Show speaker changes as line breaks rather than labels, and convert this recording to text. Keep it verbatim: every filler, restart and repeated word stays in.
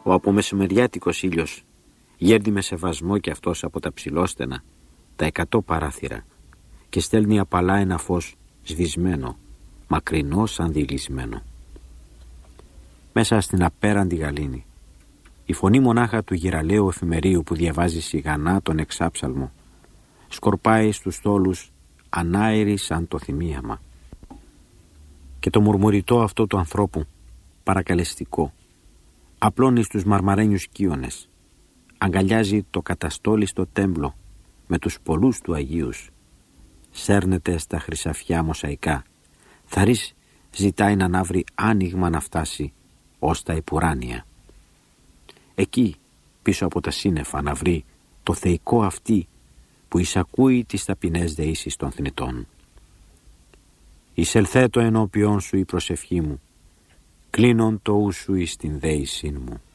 Ο απομεσημεριάτικος ήλιος γέρνει με σεβασμό κι αυτός από τα ψηλόστενα, τα εκατό παράθυρα, και στέλνει απαλά ένα φως σβησμένο, μακρινό σαν δειλισμένο. Μέσα στην απέραντη γαλήνη, η φωνή μονάχα του γυραλαίου εφημερίου που διαβάζει σιγανά τον εξάψαλμο σκορπάει στους στόλους ανάερη σαν το θυμίαμα. Και το μουρμουριτό αυτό του ανθρώπου, παρακαλεστικό, απλώνει στους μαρμαρένιους κύονες, αγκαλιάζει το καταστόλιστο τέμπλο με τους πολλούς του Αγίους, σέρνεται στα χρυσαφιά μοσαϊκά, θαρής ζητάει να ανάβρει άνοιγμα να φτάσει ως τα υπουράνια. Εκεί, πίσω από τα σύννεφα, να βρει το θεϊκό αυτή που εισακούει τις ταπεινές δεήσεις των θνητών. Εισελθέτω ενώπιόν σου η προσευχή μου, κλείνον το ου σου εις την δέησήν μου.